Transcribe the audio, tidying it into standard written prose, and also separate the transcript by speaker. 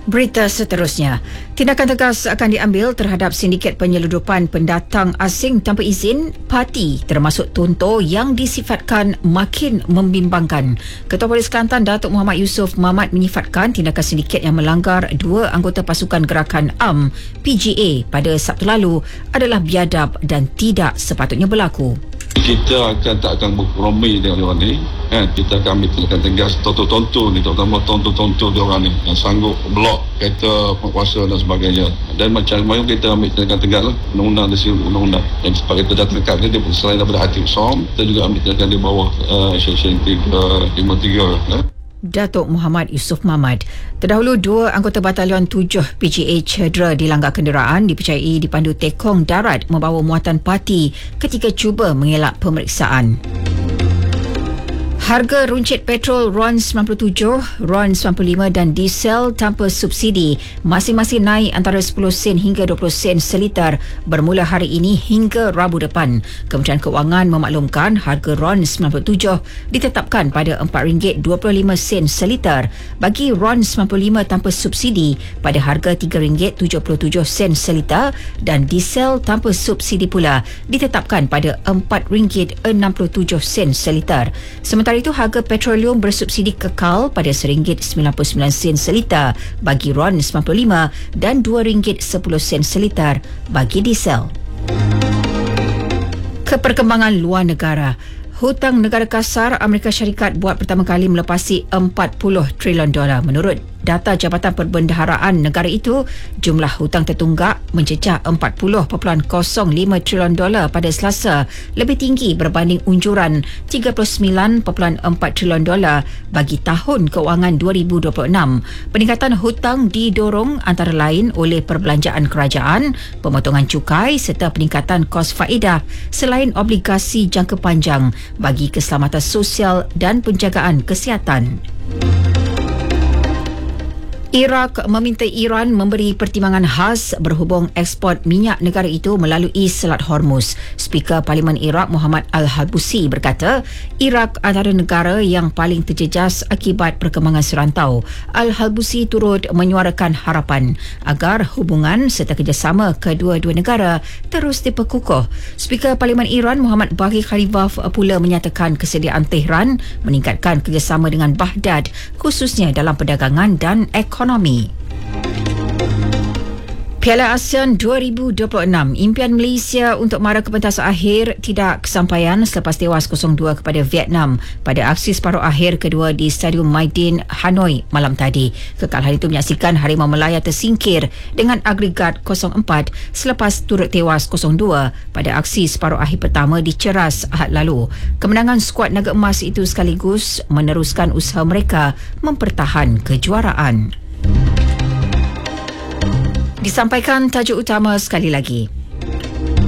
Speaker 1: Berita seterusnya, tindakan tegas akan diambil terhadap sindiket penyeludupan pendatang asing tanpa izin parti termasuk Tonto yang disifatkan makin membimbangkan. Ketua Polis Kelantan Datuk Muhammad Yusof Mamat menyifatkan tindakan sindiket yang melanggar dua anggota pasukan gerakan AM PGA pada Sabtu lalu adalah biadab dan tidak sepatutnya berlaku.
Speaker 2: Kita tak akan berkompromi dengan diorang ni. Kita akan ambil tindakan tegas tonto-tonto ni, terutama tonto-tonto diorang ni yang sanggup blok kereta penguasa dan sebagainya. Dan macam mana kita ambil tindakan tegas lah. Undang-undang dia siap undang-undang. Dan sebagai kita terdekat ni, dia selain daripada hati SOM, kita juga ambil tindakan di bawah Seksyen 353.
Speaker 1: Datuk Muhammad Yusof Mamat. Terdahulu, dua anggota Batalion 7 PGA cedera dilanggar kenderaan dipercayai dipandu tekong darat membawa muatan parti ketika cuba mengelak pemeriksaan. Harga runcit petrol RON 97, RON 95 dan diesel tanpa subsidi masing-masing naik antara 10 sen hingga 20 sen seliter bermula hari ini hingga Rabu depan. Kementerian Kewangan memaklumkan harga RON 97 ditetapkan pada RM4.25 seliter bagi RON 95 tanpa subsidi pada harga RM3.77 seliter dan diesel tanpa subsidi pula ditetapkan pada RM4.67 seliter. Sementara itu, harga petroleum bersubsidi kekal pada RM1.99 seliter bagi RON 95 dan RM2.10 seliter bagi diesel. Keperkembangan luar negara. Hutang negara kasar Amerika Syarikat buat pertama kali melepasi $40 trilion. Menurut data Jabatan Perbendaharaan negara itu, jumlah hutang tertunggak mencecah $40.05 trilion pada Selasa, lebih tinggi berbanding unjuran $39.4 trilion bagi tahun kewangan 2026. Peningkatan hutang didorong antara lain oleh perbelanjaan kerajaan, pemotongan cukai serta peningkatan kos faedah selain obligasi jangka panjang bagi keselamatan sosial dan penjagaan kesihatan. Iraq meminta Iran memberi pertimbangan khas berhubung ekspor minyak negara itu melalui Selat Hormuz. Speaker Parlimen Iraq Muhammad Al-Halbusi berkata, Iraq antara negara yang paling terjejas akibat perkembangan serantau. Al-Halbusi turut menyuarakan harapan agar hubungan serta kerjasama kedua-dua negara terus diperkukuh. Speaker Parlimen Iran Muhammad Baghir Khalibaf pula menyatakan kesediaan Tehran meningkatkan kerjasama dengan Baghdad khususnya dalam perdagangan dan ekonomi. Piala ASEAN 2026, impian Malaysia untuk mara ke pentas akhir tidak kesampaian selepas tewas 0-2 kepada Vietnam pada aksi separuh akhir kedua di Stadium Maidin, Hanoi malam tadi. Kekalahan itu menyaksikan Harimau Melaya tersingkir dengan agregat 0-4 selepas turut tewas 0-2 pada aksi separuh akhir pertama di Ceras Ahad lalu. Kemenangan skuad naga emas itu sekaligus meneruskan usaha mereka mempertahan kejuaraan. Disampaikan tajuk utama sekali lagi.